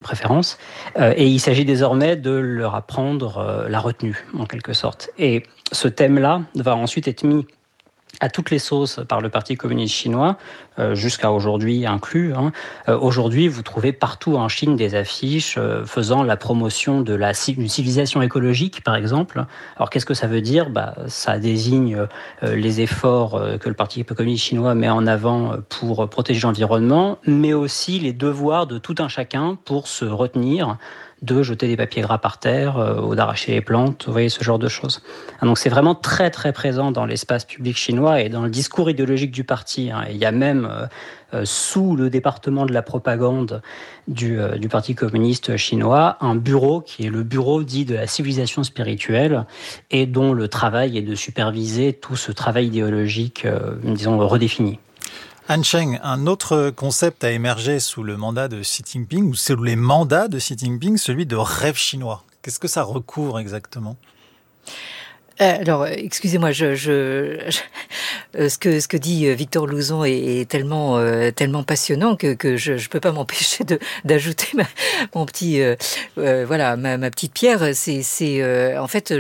préférence. Et il s'agit désormais de leur apprendre la retenue, en quelque sorte. Et ce thème-là va ensuite être mis à toutes les sauces par le Parti communiste chinois, jusqu'à aujourd'hui inclus. Aujourd'hui, vous trouvez partout en Chine des affiches faisant la promotion d'une civilisation écologique, par exemple. Alors, qu'est-ce que ça veut dire ? Ça désigne les efforts que le Parti communiste chinois met en avant pour protéger l'environnement, mais aussi les devoirs de tout un chacun pour se retenir de jeter des papiers gras par terre ou d'arracher les plantes, vous voyez, ce genre de choses. Donc c'est vraiment très très présent dans l'espace public chinois et dans le discours idéologique du parti. Il y a même sous le département de la propagande du Parti communiste chinois un bureau qui est le bureau dit de la civilisation spirituelle et dont le travail est de superviser tout ce travail idéologique, disons, redéfini. Han Sheng, un autre concept a émergé sous le mandat de Xi Jinping, ou sous les mandats de Xi Jinping, celui de rêve chinois. Qu'est-ce que ça recouvre exactement ? Alors, excusez-moi, ce que dit Victor Louzon est tellement passionnant que je peux pas m'empêcher d'ajouter ma petite pierre. C'est en fait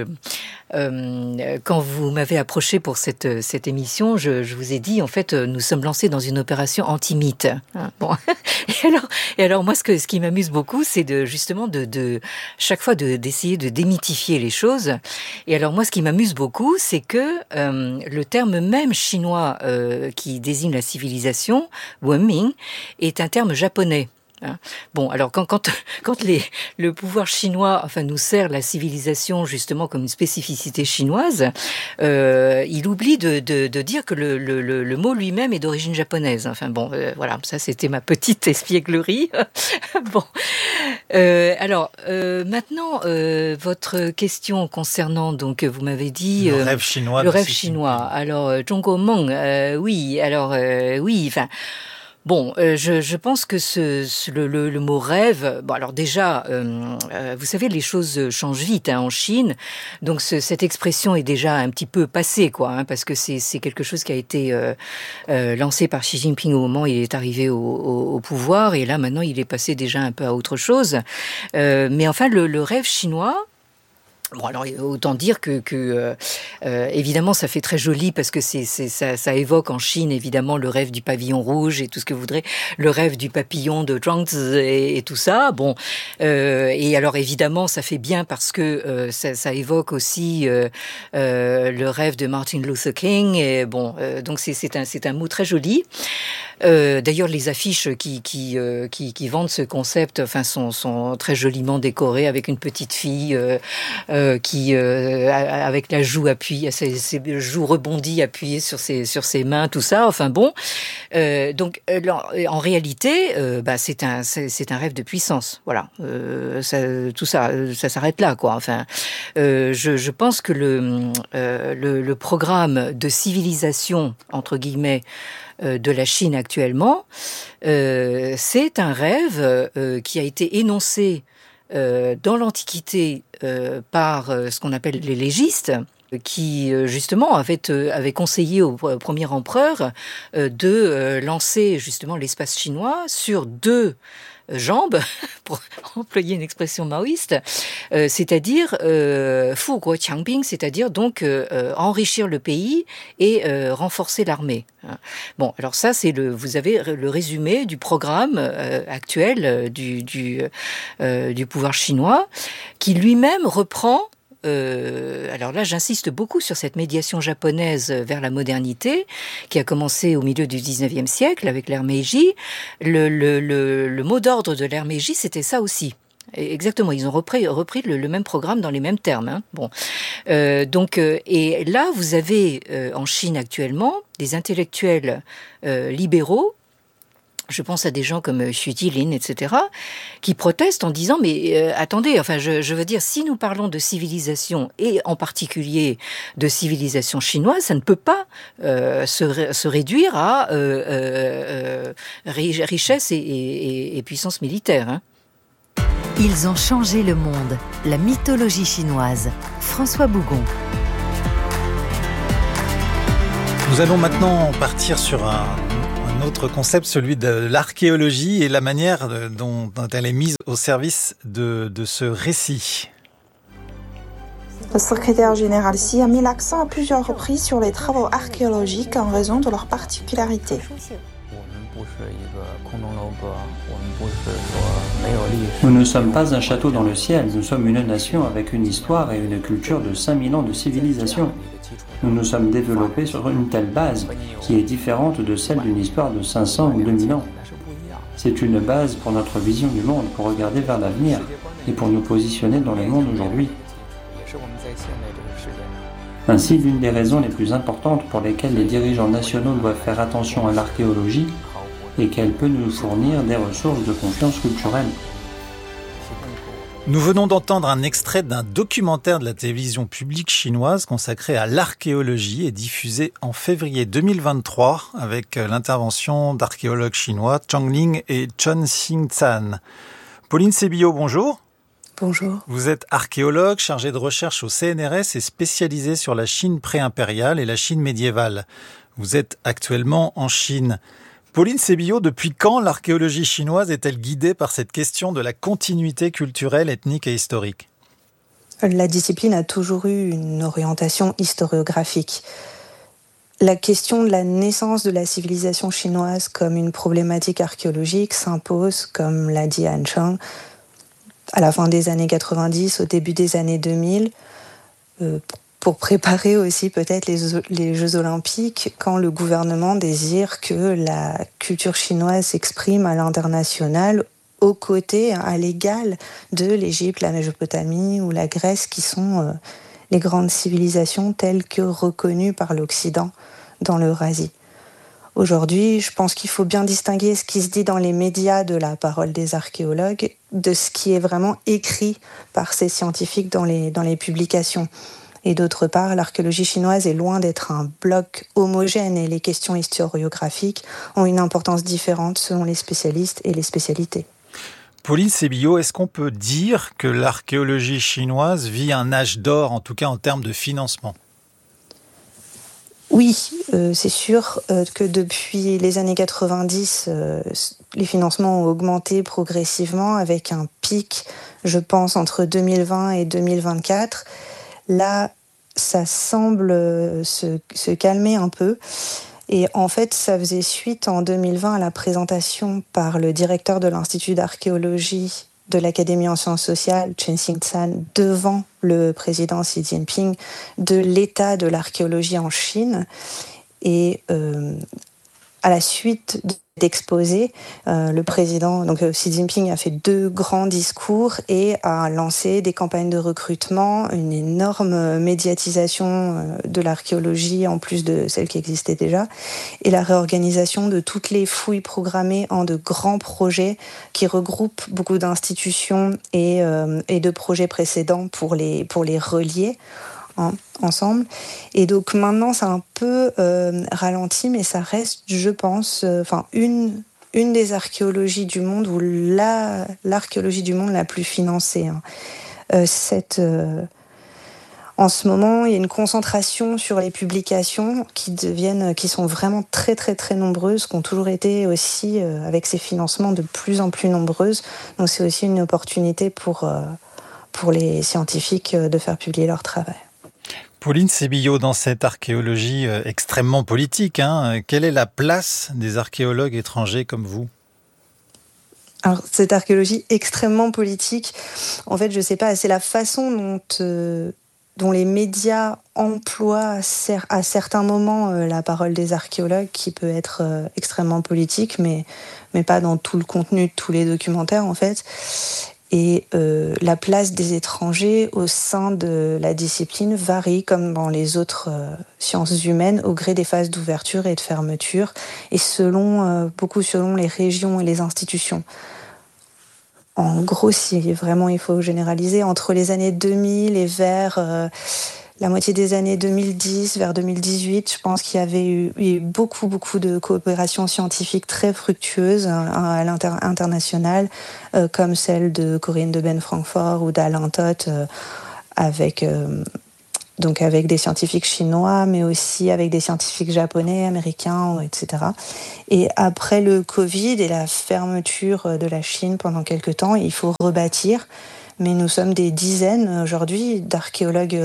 quand vous m'avez approché pour cette émission, je vous ai dit, en fait, nous sommes lancés dans une opération anti-mythe. Bon. Et alors, moi, ce qui m'amuse beaucoup, c'est justement de chaque fois d'essayer de démythifier les choses. Et alors, moi, ce qui m'amuse beaucoup, c'est que le terme même chinois qui désigne la civilisation, Wenming, est un terme japonais. Bon, alors quand le pouvoir chinois, nous sert la civilisation justement comme une spécificité chinoise, il oublie de dire que le mot lui-même est d'origine japonaise. Voilà, ça c'était ma petite espièglerie. Bon, maintenant votre question concernant, donc vous m'avez dit le rêve chinois. Le rêve chinois. Alors, Zhongguo Meng, oui. Bon, je pense que le mot rêve. Bon, alors déjà, vous savez, les choses changent vite en Chine, donc cette expression est déjà un petit peu passée, parce que c'est quelque chose qui a été lancé par Xi Jinping au moment où il est arrivé au pouvoir, et là maintenant il est passé déjà un peu à autre chose. Mais enfin, le rêve chinois. Bon, alors autant dire que évidemment ça fait très joli parce que ça évoque en Chine évidemment le rêve du pavillon rouge et tout ce que vous voudrez, le rêve du papillon de Zhuangzi et tout ça. Bon, et alors évidemment ça fait bien parce que ça évoque aussi le rêve de Martin Luther King. Et bon, donc c'est un mot très joli. D'ailleurs, les affiches qui vendent ce concept, sont très joliment décorées avec une petite fille qui avec la joue appuyée, ses joues rebondies appuyées sur ses mains, tout ça. Donc en réalité, c'est un rêve de puissance. Voilà, tout ça s'arrête là, quoi. Je pense que le programme de civilisation entre guillemets de la Chine actuellement, c'est un rêve qui a été énoncé dans l'Antiquité par ce qu'on appelle les légistes, qui justement avait conseillé au premier empereur de lancer justement l'espace chinois sur deux jambes, pour employer une expression maoïste, c'est-à-dire Fu Guo Qiangbing, c'est-à-dire donc enrichir le pays et renforcer l'armée. Bon, alors ça vous avez le résumé du programme actuel du pouvoir chinois, qui lui-même reprend. Alors là, j'insiste beaucoup sur cette médiation japonaise vers la modernité qui a commencé au milieu du 19e siècle avec l'ère Meiji. Le mot d'ordre de l'ère Meiji, c'était ça aussi. Exactement, ils ont repris le même programme dans les mêmes termes. Bon, et là, vous avez en Chine actuellement des intellectuels libéraux. Je pense à des gens comme Xu Jilin, etc., qui protestent en disant mais attendez, je veux dire, si nous parlons de civilisation et en particulier de civilisation chinoise, ça ne peut pas se réduire à richesse et puissance militaire. Ils ont changé le monde. La mythologie chinoise. François Bougon. Nous allons maintenant partir sur un Un autre concept, celui de l'archéologie et la manière dont elle est mise au service de ce récit. Le secrétaire général Xi a mis l'accent à plusieurs reprises sur les travaux archéologiques en raison de leur particularité. Nous ne sommes pas un château dans le ciel, nous sommes une nation avec une histoire et une culture de 5000 ans de civilisation. Nous nous sommes développés sur une telle base qui est différente de celle d'une histoire de 500 ou 2000 ans. C'est une base pour notre vision du monde, pour regarder vers l'avenir et pour nous positionner dans le monde aujourd'hui. Ainsi, l'une des raisons les plus importantes pour lesquelles les dirigeants nationaux doivent faire attention à l'archéologie est qu'elle peut nous fournir des ressources de confiance culturelle. Nous venons d'entendre un extrait d'un documentaire de la télévision publique chinoise consacré à l'archéologie et diffusé en février 2023 avec l'intervention d'archéologues chinois Zhang Ling et Chen Xingzhan. Pauline Sébillot, bonjour. Bonjour. Vous êtes archéologue, chargée de recherche au CNRS et spécialisée sur la Chine pré-impériale et la Chine médiévale. Vous êtes actuellement en Chine. Pauline Sébillot, depuis quand l'archéologie chinoise est-elle guidée par cette question de la continuité culturelle, ethnique et historique ? La discipline a toujours eu une orientation historiographique. La question de la naissance de la civilisation chinoise comme une problématique archéologique s'impose, comme l'a dit Han Cheng, à la fin des années 90, au début des années 2000, pour préparer aussi peut-être les Jeux Olympiques, quand le gouvernement désire que la culture chinoise s'exprime à l'international, aux côtés, à l'égal de l'Égypte, la Mésopotamie ou la Grèce, qui sont les grandes civilisations telles que reconnues par l'Occident dans l'Eurasie. Aujourd'hui, je pense qu'il faut bien distinguer ce qui se dit dans les médias de la parole des archéologues de ce qui est vraiment écrit par ces scientifiques dans les publications. Et d'autre part, l'archéologie chinoise est loin d'être un bloc homogène et les questions historiographiques ont une importance différente selon les spécialistes et les spécialités. Pauline Sébillot, est-ce qu'on peut dire que l'archéologie chinoise vit un âge d'or, en tout cas en termes de financement ? Oui, c'est sûr que depuis les années 90, les financements ont augmenté progressivement avec un pic, je pense, entre 2020 et 2024. Là, ça semble se calmer un peu. Et en fait, ça faisait suite en 2020 à la présentation par le directeur de l'Institut d'archéologie de l'Académie en sciences sociales, Chen Xingzhan, devant le président Xi Jinping, de l'état de l'archéologie en Chine. Et à la suite d'exposé, le président, donc Xi Jinping, a fait 2 grands discours et a lancé des campagnes de recrutement, une énorme médiatisation de l'archéologie en plus de celle qui existait déjà, et la réorganisation de toutes les fouilles programmées en de grands projets qui regroupent beaucoup d'institutions et de projets précédents pour les relier ensemble. Et donc maintenant, c'est un peu ralenti, mais ça reste, je pense, une des archéologies du monde, ou l'archéologie du monde la plus financée. En ce moment, il y a une concentration sur les publications qui sont vraiment très très très nombreuses, qui ont toujours été aussi, avec ces financements, de plus en plus nombreuses. Donc c'est aussi une opportunité pour les scientifiques de faire publier leur travail. Pauline Sébillot, dans cette archéologie extrêmement politique, quelle est la place des archéologues étrangers comme vous ? Alors, cette archéologie extrêmement politique, en fait, je ne sais pas, c'est la façon dont les médias emploient à certains moments la parole des archéologues qui peut être extrêmement politique, mais pas dans tout le contenu de tous les documentaires, en fait. Et la place des étrangers au sein de la discipline varie, comme dans les autres sciences humaines, au gré des phases d'ouverture et de fermeture, et beaucoup selon les régions et les institutions. En gros, si vraiment il faut généraliser, entre les années 2000 et vers la moitié des années 2010, vers 2018, je pense qu'il y avait eu beaucoup de coopérations scientifiques très fructueuses à l'international, comme celle de Corinne de Ben-Francfort ou d'Alain Toth avec donc avec des scientifiques chinois, mais aussi avec des scientifiques japonais, américains, etc. Et après le Covid et la fermeture de la Chine pendant quelques temps, il faut rebâtir. Mais nous sommes des dizaines aujourd'hui d'archéologues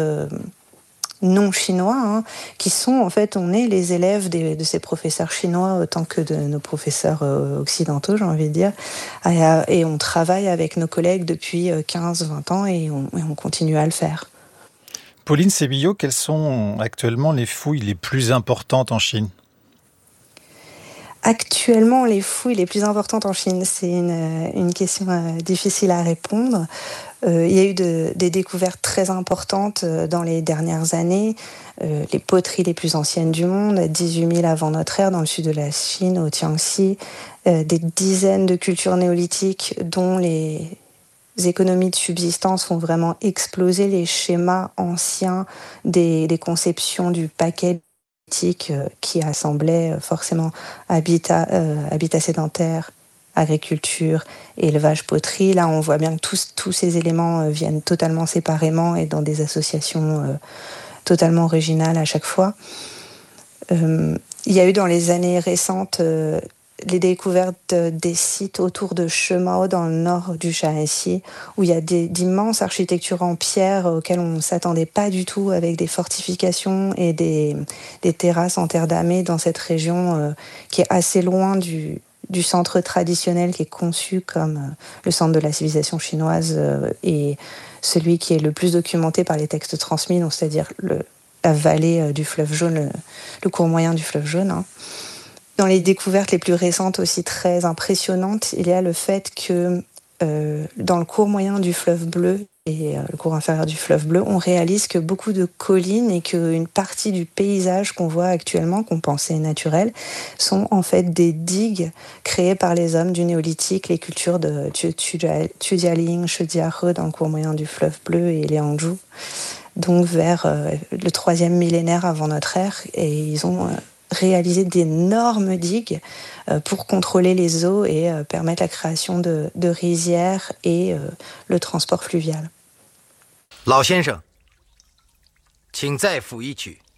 non chinois, qui sont, en fait, on est les élèves de ces professeurs chinois autant que de nos professeurs occidentaux, j'ai envie de dire. Et on travaille avec nos collègues depuis 15-20 ans et on continue à le faire. Pauline Sébillo, quelles sont actuellement les fouilles les plus importantes en Chine ? Actuellement, les fouilles les plus importantes en Chine, c'est une question difficile à répondre. Il y a eu des découvertes très importantes dans les dernières années. Les poteries les plus anciennes du monde, 18 000 avant notre ère, dans le sud de la Chine, au Jiangxi. Des dizaines de cultures néolithiques dont les économies de subsistance font vraiment exploser les schémas anciens des conceptions du paquet qui assemblait forcément habitat sédentaire, agriculture, élevage, poterie. Là, on voit bien que tous ces éléments viennent totalement séparément et dans des associations totalement originales à chaque fois. Il y a eu dans les années récentes les découvertes des sites autour de Shemao dans le nord du Shaanxi, où il y a d'immenses architectures en pierre auxquelles on ne s'attendait pas du tout, avec des fortifications et des terrasses en terre damée dans cette région qui est assez loin du centre traditionnel qui est conçu comme le centre de la civilisation chinoise et celui qui est le plus documenté par les textes transmis, donc c'est-à-dire la vallée du fleuve jaune, le cours moyen du fleuve jaune. Dans les découvertes les plus récentes aussi très impressionnantes, il y a le fait que dans le cours moyen du fleuve bleu et le cours inférieur du fleuve bleu, on réalise que beaucoup de collines et qu'une partie du paysage qu'on voit actuellement, qu'on pensait naturel, sont en fait des digues créées par les hommes du néolithique, les cultures de Tujialing, Shediahe dans le cours moyen du fleuve bleu et Liangzhu, donc vers le 3e millénaire avant notre ère, et ils ont réaliser d'énormes digues pour contrôler les eaux et permettre la création de rizières et le transport fluvial. 老先生，请再抚一曲。